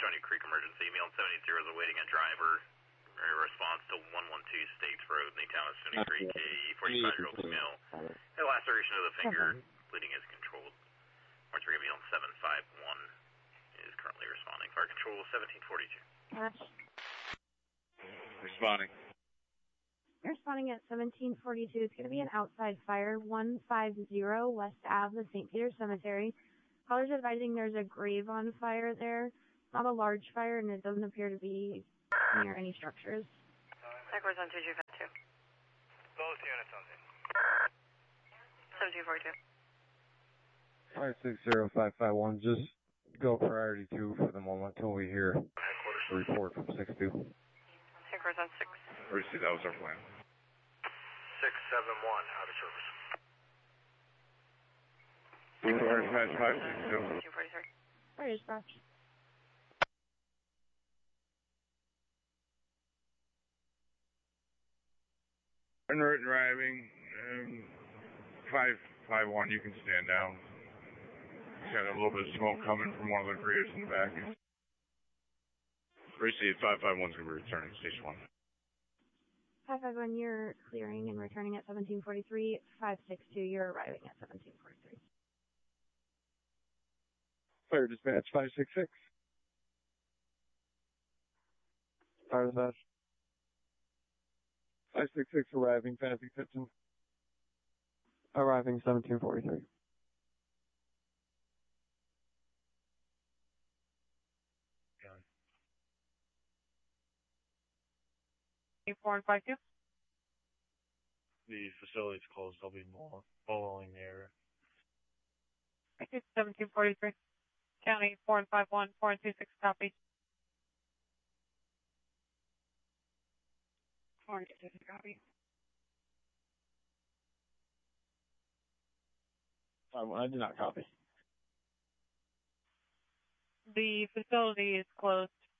Stony Creek emergency. Meal 70 is awaiting a driver. Response to 112 States Road in the town of Stony Creek. A 45-year-old female. A laceration of the finger. Bleeding is controlled. Mortuary meal 751 is currently responding. Fire control 1742. Responding. You're responding at 1742. It's going to be an outside fire, 150 West Ave, the St. Peter Cemetery. Callers advising there's a grave on fire there. Not a large fire, and it doesn't appear to be near any structures. Echoes on 2252. Both units on 1742. 560551, just go priority 2 for the moment until we hear a report from 62. Echoes on 6. Receive, that was our plan. 671, out of service. Fire dispatch 562. 243. Fire dispatch. Unwritten driving, 551, you can stand down. Got a little bit of smoke coming from one of the Prius in the back. Receive, 551's going to be returning to station 1. 551, you're clearing and returning at 1743. 562, you're arriving at 1743. Fire dispatch 566. Fire dispatch 566 arriving, Fantasy Kitchen. Arriving 1743. Gun. 4152. The facility's closed. They'll be following the area. 1743. County 4151, 426, copy. 426, copy. I did not copy. The facility is closed.